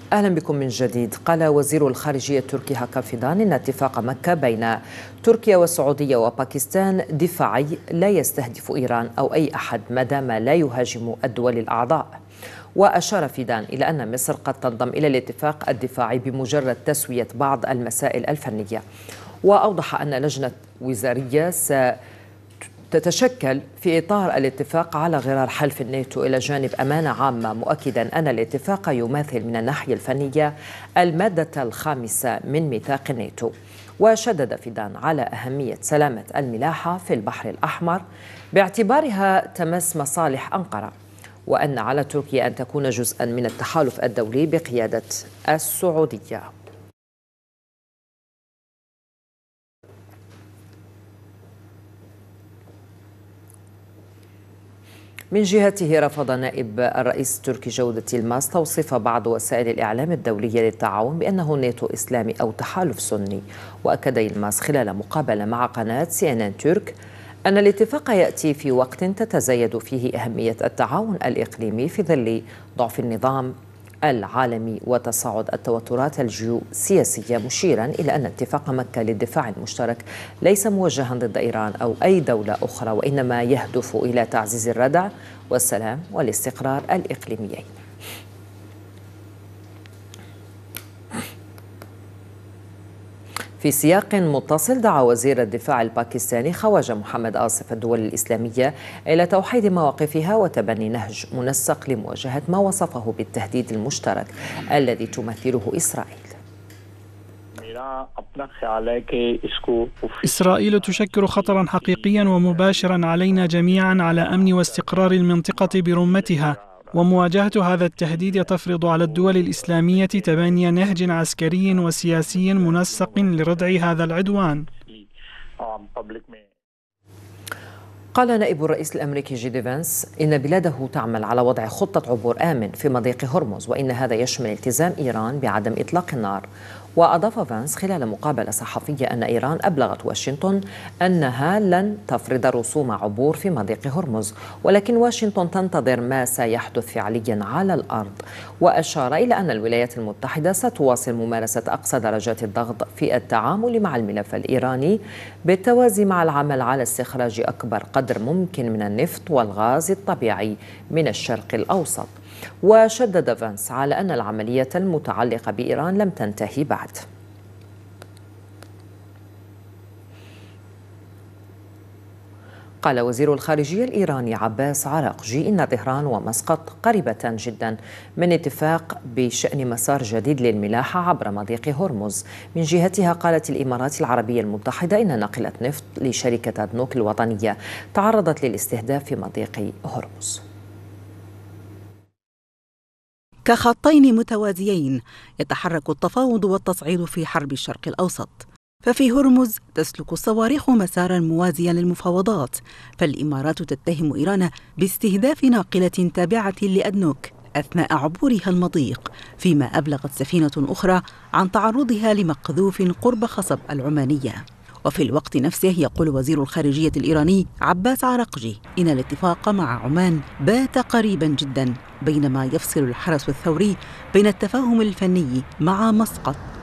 أهلا بكم من جديد. قال وزير الخارجية التركي هاكان فيدان إن اتفاق مكة بين تركيا والسعودية وباكستان دفاعي لا يستهدف إيران أو أي أحد ما دام لا يهاجم الدول الأعضاء. وأشار فيدان إلى أن مصر قد تنضم إلى الاتفاق الدفاعي بمجرد تسوية بعض المسائل الفنية. وأوضح أن لجنة وزارية تتشكل في إطار الاتفاق على غرار حلف الناتو إلى جانب أمانة عامة، مؤكدا أن الاتفاق يماثل من الناحية الفنية المادة الخامسة من ميثاق الناتو. وشدد فيدان على أهمية سلامة الملاحة في البحر الأحمر باعتبارها تمس مصالح أنقرة، وأن على تركيا أن تكون جزءا من التحالف الدولي بقيادة السعودية. من جهته رفض نائب الرئيس التركي جودة يلماز توصيف بعض وسائل الإعلام الدولية للتعاون بأنه ناتو إسلامي أو تحالف سني. وأكد يلماز خلال مقابلة مع قناة CNN ترك أن الاتفاق يأتي في وقت تتزايد فيه أهمية التعاون الإقليمي في ظل ضعف النظام العالمي وتصاعد التوترات الجيوسياسية، مشيرا إلى أن اتفاق مكة للدفاع المشترك ليس موجها ضد إيران أو أي دولة أخرى، وإنما يهدف إلى تعزيز الردع والسلام والاستقرار الإقليميين. في سياق متصل، دعا وزير الدفاع الباكستاني خواجة محمد آصف الدول الإسلامية إلى توحيد مواقفها وتبني نهج منسق لمواجهة ما وصفه بالتهديد المشترك الذي تمثله إسرائيل. إسرائيل تشكل خطرا حقيقيا ومباشرا علينا جميعا على أمن واستقرار المنطقة برمتها، ومواجهة هذا التهديد تفرض على الدول الإسلامية تبني نهج عسكري وسياسي منسق لردع هذا العدوان. قال نائب الرئيس الأمريكي جي فانس إن بلاده تعمل على وضع خطة عبور آمن في مضيق هرمز، وإن هذا يشمل التزام إيران بعدم إطلاق النار. وأضاف فانس خلال مقابلة صحفية أن إيران أبلغت واشنطن أنها لن تفرض رسوم عبور في مضيق هرمز، ولكن واشنطن تنتظر ما سيحدث فعليا على الأرض. وأشار إلى أن الولايات المتحدة ستواصل ممارسة أقصى درجات الضغط في التعامل مع الملف الإيراني بالتوازي مع العمل على استخراج أكبر قدر ممكن من النفط والغاز الطبيعي من الشرق الأوسط. وشدد فانس على أن العملية المتعلقة بإيران لم تنتهي بعد. قال وزير الخارجية الإيراني عباس عراقجي إن طهران ومسقط قريبة جدا من اتفاق بشأن مسار جديد للملاحة عبر مضيق هرمز. من جهتها قالت الإمارات العربية المتحدة إن ناقلة نفط لشركة أدنوك الوطنية تعرضت للاستهداف في مضيق هرمز. كخطين متوازيين يتحرك التفاوض والتصعيد في حرب الشرق الأوسط، ففي هرمز تسلك الصواريخ مسارا موازيا للمفاوضات، فالإمارات تتهم إيران باستهداف ناقلة تابعة لأدنوك أثناء عبورها المضيق، فيما أبلغت سفينة أخرى عن تعرضها لمقذوف قرب خصب العمانية. وفي الوقت نفسه يقول وزير الخارجية الإيراني عباس عراقجي إن الاتفاق مع عمان بات قريبا جدا، بينما يفصل الحرس الثوري بين التفاهم الفني مع مسقط